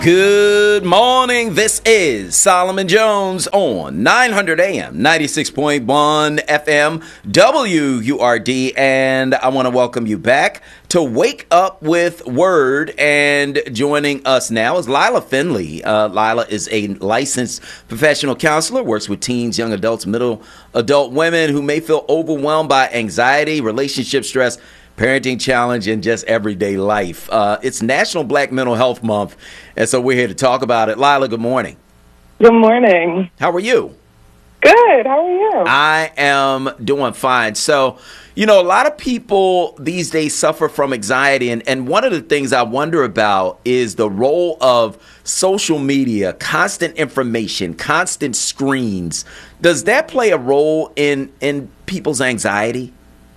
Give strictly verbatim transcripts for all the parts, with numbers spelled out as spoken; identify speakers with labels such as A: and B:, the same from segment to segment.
A: Good morning. This is Solomon Jones on nine hundred A M, ninety-six point one F M, W U R D, and I want to welcome you back to Wake Up with Word. And joining us now is Lila Finley. Uh, Lila is a licensed professional counselor, works with teens, young adults, middle adult women who may feel overwhelmed by anxiety, relationship stress, parenting challenge, and just everyday life. Uh, it's National Black Mental Health Month, and so we're here to talk about it. Lila, good morning.
B: Good morning.
A: How are you?
B: Good. How are you?
A: I am doing fine. So, you know, a lot of people these days suffer from anxiety, and, and one of the things I wonder about is the role of social media, constant information, constant screens. Does that play a role in, in people's anxiety?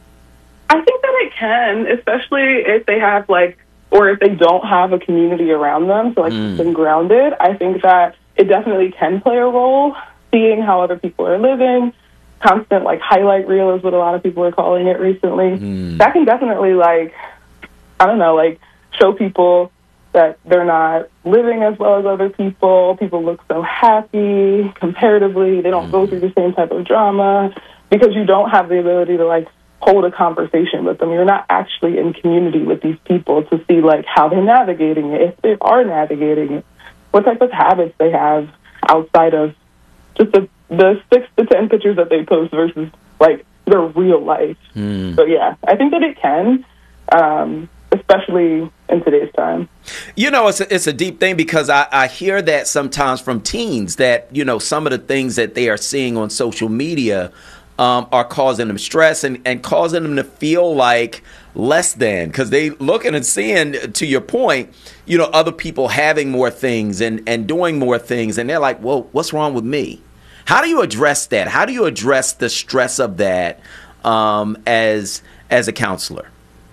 B: I think that it can, especially if they have, like, or if they don't have a community around them, so, like,
A: Mm.
B: been grounded. I think that it definitely can play a role, seeing how other people are living. Constant, like, highlight reel is what a lot of people are calling it recently.
A: Mm.
B: That can definitely, like, I don't know, like, show people that they're not living as well as other people. People look so happy comparatively. They don't
A: Mm.
B: go through the same type of drama because you don't have the ability to, like, hold a conversation with them. You're not actually in community with these people to see, like, how they're navigating it, if they are navigating it, what type of habits they have outside of just the, the six to ten pictures that they post versus, like, their real life.
A: Mm.
B: So, yeah, I think that it can, um, especially in today's time.
A: You know, it's a, it's a deep thing because I, I hear that sometimes from teens that, you know, some of the things that they are seeing on social media Um, are causing them stress and, and causing them to feel like less than, because they looking and seeing, to your point, you know, other people having more things and, and doing more things. And they're like, well, what's wrong with me? How do you address that? How do you address the stress of that um, as as a counselor?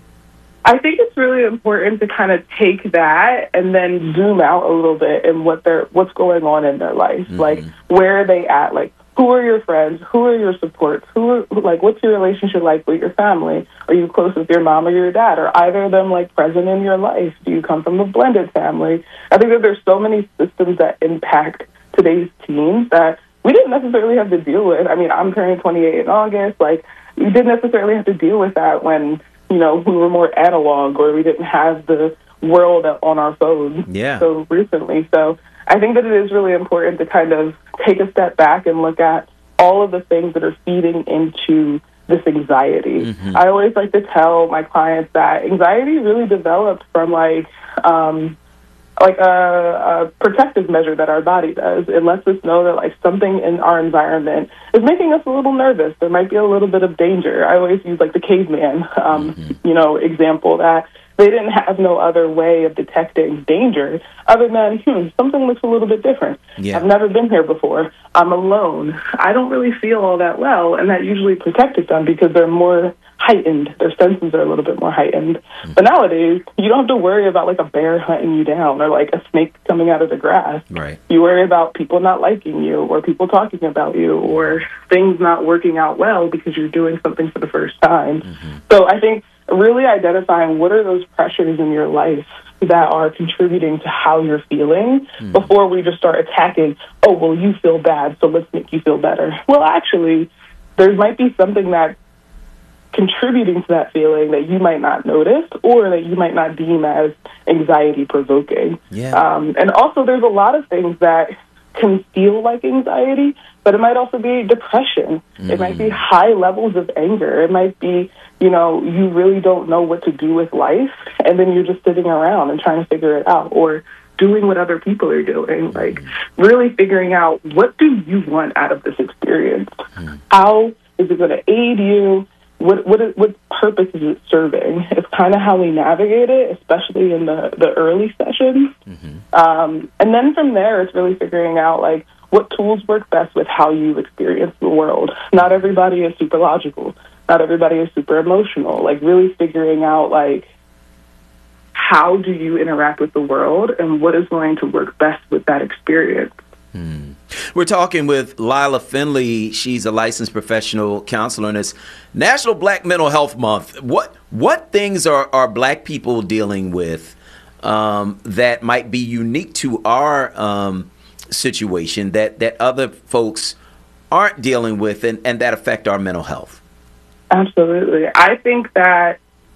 B: I think it's really important to kind of take that and then zoom out a little bit in what they're, what's going on in their life.
A: Mm-hmm.
B: Like, where are they at? Like, who are your friends? Who are your supports? Who are, like, what's your relationship like with your family? Are you close with your mom or your dad? Are either of them, like, present in your life? Do you come from a blended family? I think that there's so many systems that impact today's teens that we didn't necessarily have to deal with. I mean, I'm turning twenty-eight in August. Like, we didn't necessarily have to deal with that when, you know, we were more analog or we didn't have the world on our phones
A: Yeah.
B: so recently. So I think that it is really important to kind of take a step back and look at all of the things that are feeding into this anxiety.
A: Mm-hmm.
B: I always like to tell my clients that anxiety really developed from, like, um, like a, a protective measure that our body does. It lets us know that, like, something in our environment is making us a little nervous. There might be a little bit of danger. I always use, like, the caveman, um,
A: Mm-hmm.
B: you know, example that they didn't have no other way of detecting danger other than, hmm, something looks a little bit different.
A: Yeah.
B: I've never been here before. I'm alone. I don't really feel all that well, and that usually protected them because they're more heightened. Their senses are a little bit more heightened. Mm-hmm. But nowadays, you don't have to worry about, like, a bear hunting you down or, like, a snake coming out of the grass.
A: Right.
B: You worry about people not liking you or people talking about you or things not working out well because you're doing something for the first time.
A: Mm-hmm.
B: So I think really identifying what are those pressures in your life that are contributing to how you're feeling mm. before we just start attacking, oh, well, you feel bad, so let's make you feel better. Well, actually, there might be something that contributing to that feeling that you might not notice or that you might not deem as anxiety-provoking.
A: Yeah.
B: Um, and also, there's a lot of things that can feel like anxiety, but it might also be depression. Mm. It might be high levels of anger. It might be, you know, you really don't know what to do with life, and then you're just sitting around and trying to figure it out, or doing what other people are doing, like really figuring out what do you want out of this experience? Mm. How is it going to aid you? What what is, what purpose is it serving? It's kind of how we navigate it, especially in the, the early sessions. Mm-hmm. Um, and then from there, it's really figuring out, like, what tools work best with how you experience the world. Not everybody is super logical. Not everybody is super emotional. Like, really figuring out, like, how do you interact with the world and what is going to work best with that experience.
A: Hmm. We're talking with Lila Finley. She's a licensed professional counselor, and it's National Black Mental Health Month. What what things are, are black people dealing with um, that might be unique to our um, situation that, that other folks aren't dealing with and, and that affect our mental health?
B: Absolutely. I think that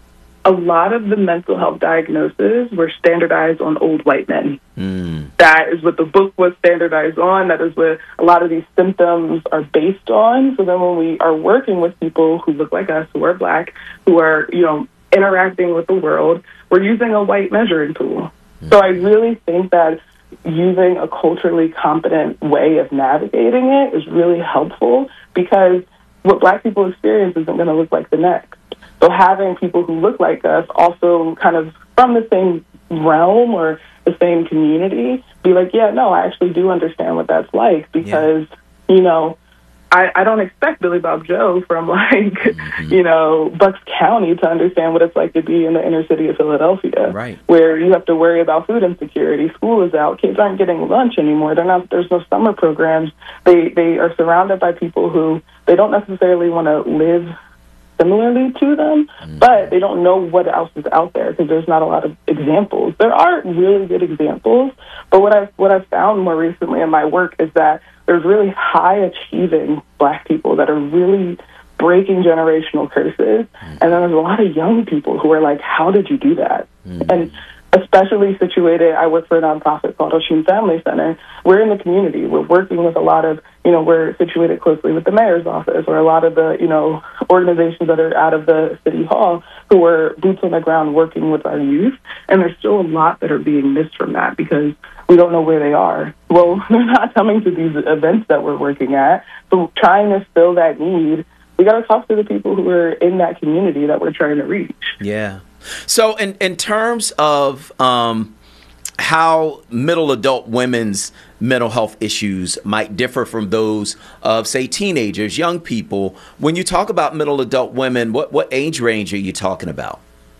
B: a lot of the mental health diagnoses were standardized on old white men. Mm. That is what the book was standardized on. That is what a lot of these symptoms are based on. So then when we are working with people who look like us, who are Black, who are, you know, interacting with the world, we're using a white measuring tool. Mm. So I really think that using a culturally competent way of navigating it is really helpful, because what Black people experience isn't going to look like the next. So having people who look like us, also kind of from the same realm or the same community, be like, yeah, no, I actually do understand what that's like, because, yeah. you know, I, I don't expect Billy Bob Joe from, like, mm-hmm. you know, Bucks County to understand what it's like to be in the inner city of Philadelphia,
A: right,
B: where you have to worry about food insecurity. School is out. Kids aren't getting lunch anymore. They're not. There's no summer programs. They they are surrounded by people who they don't necessarily want to live similarly to them, mm-hmm. but they don't know what else is out there because there's not a lot of examples. There are really good examples, but what I've, what I've found more recently in my work is that there's really high-achieving Black people that are really breaking generational curses, mm-hmm. and then there's a lot of young people who are like, how did you do that? Mm-hmm. And especially situated, I work for a nonprofit called Oshun Family Center. We're in the community. We're working with a lot of, you know, we're situated closely with the mayor's office or a lot of the, you know, organizations that are out of the city hall who are boots on the ground working with our youth. And there's still a lot that are being missed from that because we don't know where they are. Well, they're not coming to these events that we're working at. So trying to fill that need, we got to talk to the people who are in that community that we're trying to reach.
A: Yeah. So in, in terms of um, how middle adult women's mental health issues might differ from those of, say, teenagers, young people, when you talk about middle adult women, what, what age range are you talking about?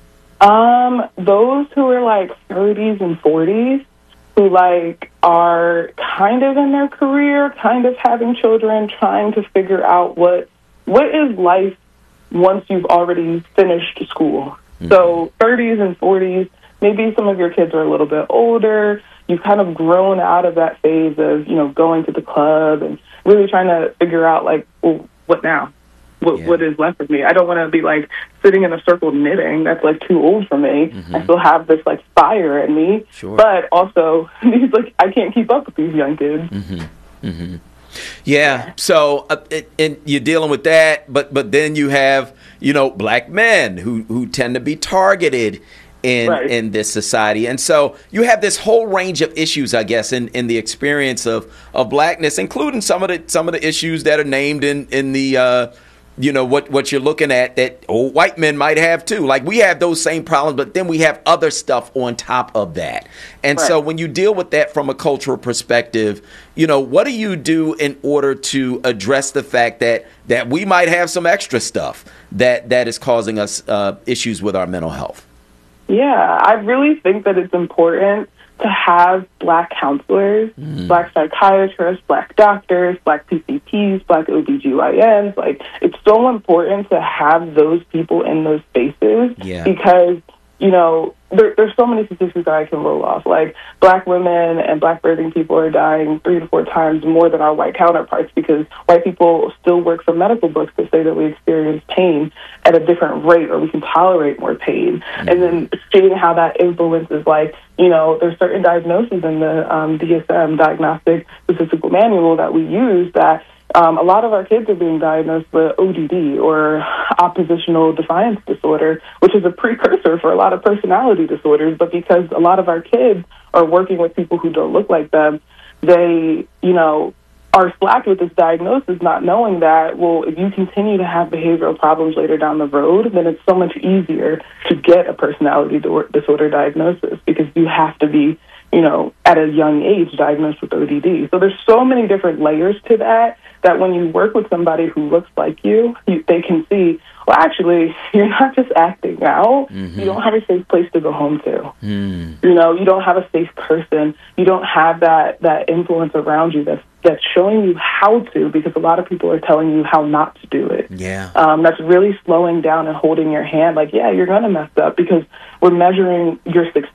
B: Um, those who are like thirties and forties, who like are kind of in their career, kind of having children, trying to figure out what what is life once you've already finished school. Mm-hmm. So thirties and forties, maybe some of your kids are a little bit older. You've kind of grown out of that phase of, you know, going to the club and really trying to figure out, like, well, what now? What, yeah. what is left of me? I don't want to be, like, sitting in a circle knitting. That's, like, too old for me. Mm-hmm. I still have this, like, fire in me.
A: Sure.
B: But also, these, like, I can't keep up with these young kids.
A: Mm-hmm. Mm-hmm. Yeah, so uh, it, and you're dealing with that, but but then you have, you know, Black men who, who tend to be targeted in right. in this society. And so you have this whole range of issues, I guess, in, in the experience of, of Blackness, including some of the some of the issues that are named in, in the uh, you know, what, what you're looking at that old white men might have too. Like, we have those same problems, but then we have other stuff on top of that. And right. so when you deal with that from a cultural perspective, you know, what do you do in order to address the fact that that we might have some extra stuff that, that is causing us uh, issues with our mental health?
B: Yeah, I really think that it's important to have Black counselors, mm. Black psychiatrists, Black doctors, Black P C Ps, Black O B G Y Ns. Like, it's so important to have those people in those spaces
A: yeah.
B: because, you know, there, there's so many statistics that I can roll off. Like, Black women and Black birthing people are dying three to four times more than our white counterparts because white people still work from medical books to say that we experience pain at a different rate or we can tolerate more pain. Mm-hmm. And then seeing how that influences, like, you know, there's certain diagnoses in the um, D S M, Diagnostic Statistical Manual, that we use that Um, a lot of our kids are being diagnosed with O D D, or oppositional defiance disorder, which is a precursor for a lot of personality disorders. But because a lot of our kids are working with people who don't look like them, they, you know, are slapped with this diagnosis, not knowing that, well, if you continue to have behavioral problems later down the road, then it's so much easier to get a personality disorder diagnosis because you have to be, you know, at a young age diagnosed with O D D. So there's so many different layers to that, that when you work with somebody who looks like you, you they can see, well, actually, you're not just acting out. Mm-hmm. You don't have a safe place to go home to. Mm. You know, you don't have a safe person. You don't have that, that influence around you that's, that's showing you how to, because a lot of people are telling you how not to do it.
A: Yeah.
B: Um, that's really slowing down and holding your hand. Like, yeah, you're going to mess up because we're measuring your success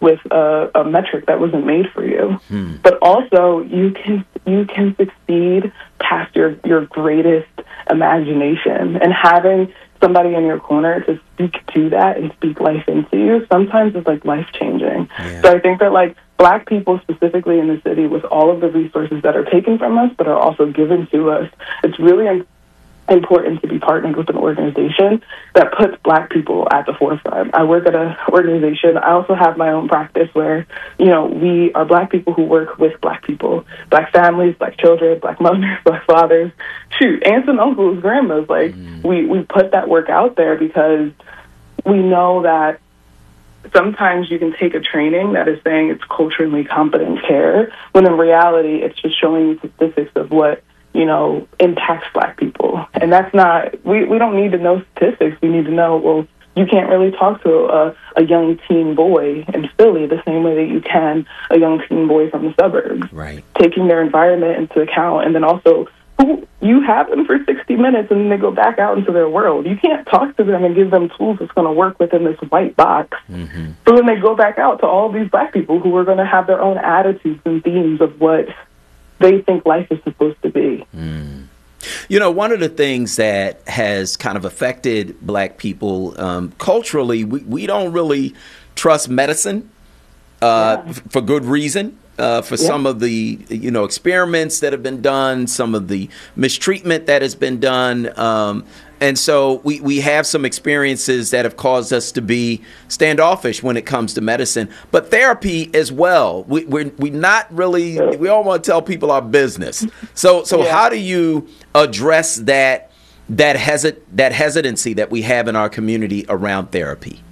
B: with a, a metric that wasn't made for you.
A: Hmm.
B: But also, you can you can succeed past your, your greatest imagination. And having somebody in your corner to speak to that and speak life into you sometimes is like life changing.
A: Yeah.
B: So I think that like Black people specifically in the city, with all of the resources that are taken from us but are also given to us, it's really important important to be partnered with an organization that puts Black people at the forefront. I work at an organization. I also have my own practice where, you know, we are Black people who work with Black people, Black families, Black children, Black mothers, Black fathers, shoot, aunts and uncles, grandmas. Like, mm. we, we put that work out there because we know that sometimes you can take a training that is saying it's culturally competent care, when in reality it's just showing you statistics of what, you know, impacts Black people. And that's not, we, we don't need to know statistics. We need to know, well, you can't really talk to a, a young teen boy in Philly the same way that you can a young teen boy from the suburbs.
A: Right.
B: Taking their environment into account, and then also who you have them for sixty minutes and then they go back out into their world. You can't talk to them and give them tools that's going to work within this white box. Mm-hmm. So then they go back out to all these Black people who are going to have their own attitudes and themes of what they think life is supposed to be.
A: Mm. You know, one of the things that has kind of affected Black people um, culturally, we, we don't really trust medicine uh, yeah. f- for good reason. Uh, for yeah. some of the, you know, experiments that have been done, some of the mistreatment that has been done. Um, and so we, we have some experiences that have caused us to be standoffish when it comes to medicine, but therapy as well. We, we're, we're not really, we all want to tell people our business. So so yeah. how do you address that, that, hesit, that hesitancy that we have in our community around therapy?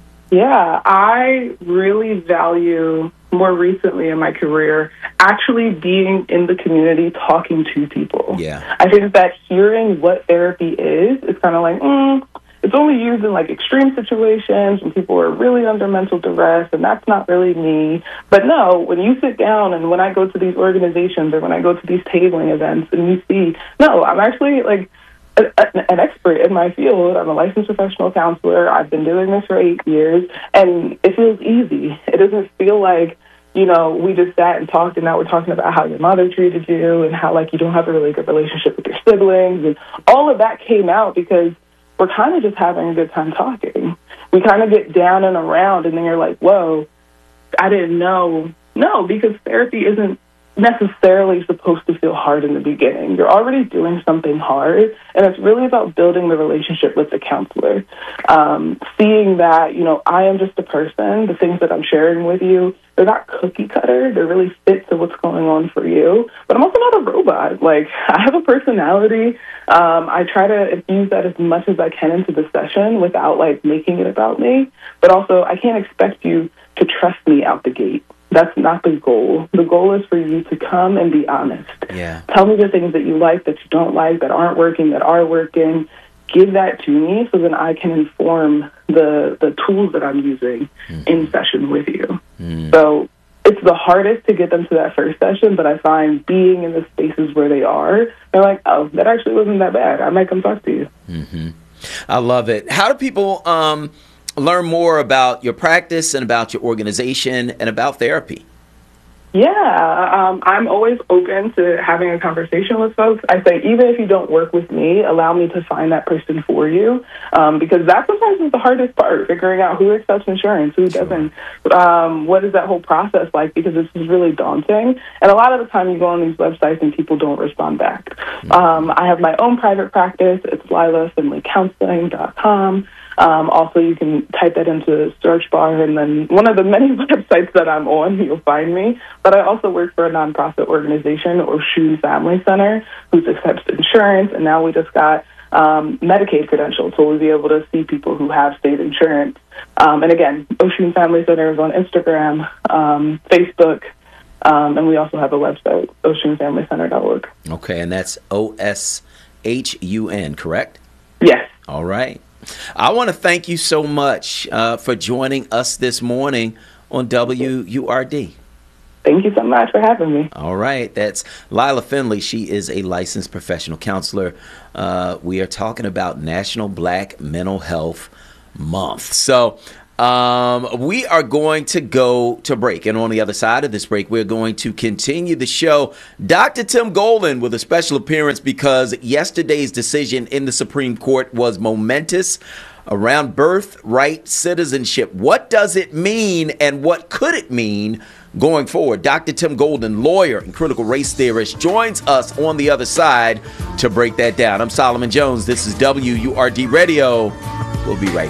B: Yeah, I really value, more recently in my career, actually being in the community, talking to people.
A: Yeah.
B: I think that hearing what therapy is, is kind of like, mm, it's only used in like extreme situations when people are really under mental duress, and that's not really me. But no, when you sit down and when I go to these organizations or when I go to these tabling events and you see, no, I'm actually like, an expert in my field. I'm a licensed professional counselor. I've been doing this for eight years, and it feels easy. It doesn't feel like, you know, we just sat and talked, and now we're talking about how your mother treated you and how, like, you don't have a really good relationship with your siblings. And all of that came out because we're kind of just having a good time talking. We kind of get down and around, and then you're like, whoa, I didn't know. No, because therapy isn't necessarily supposed to feel hard in the beginning. You're already doing something hard, and it's really about building the relationship with the counselor. Um, seeing that, you know, I am just a person. The things that I'm sharing with you, they're not cookie cutter. They really fit to what's going on for you. But I'm also not a robot. Like, I have a personality. Um, I try to infuse that as much as I can into the session without, like, making it about me. But also, I can't expect you to trust me out the gate. That's not the goal. The goal is for you to come and be honest.
A: Yeah.
B: Tell me the things that you like, that you don't like, that aren't working, that are working. Give that to me so then I can inform the the tools that I'm using mm-hmm. in session with you. Mm. So it's the hardest to get them to that first session, but I find being in the spaces where they are, they're like, oh, that actually wasn't that bad. I might come talk to you.
A: Mm-hmm. I love it. How do people um, learn more about your practice and about your organization and about therapy?
B: Yeah, um, I'm always open to having a conversation with folks. I say, even if you don't work with me, allow me to find that person for you, um, because that sometimes is the hardest part, figuring out who accepts insurance, who doesn't, um, what is that whole process like, because this is really daunting. And a lot of the time you go on these websites and people don't respond back. Mm-hmm. Um, I have my own private practice. It's lila finley counseling dot com. Um, also, you can type that into the search bar, and then one of the many websites that I'm on, you'll find me. But I also work for a nonprofit organization, Oshun Family Center, who accepts insurance, and now we just got um, Medicaid credentials, so we'll be able to see people who have state insurance. Um, and again, Oshun Family Center is on Instagram, um, Facebook, um, and we also have a website, oshun family center dot org.
A: Okay, and that's O S H U N, correct?
B: Yes.
A: All right. I want to thank you so much uh, for joining us this morning on W U R D.
B: Thank you so much for having me.
A: All right. That's Lila Finley. She is a licensed professional counselor. Uh, we are talking about National Black Mental Health Month. So Um, we are going to go to break. And on the other side of this break, we're going to continue the show. Doctor Tim Golden with a special appearance because yesterday's decision in the Supreme Court was momentous around birthright citizenship. What does it mean and what could it mean going forward? Doctor Tim Golden, lawyer and critical race theorist, joins us on the other side to break that down. I'm Solomon Jones. This is W U R D Radio. We'll be right back.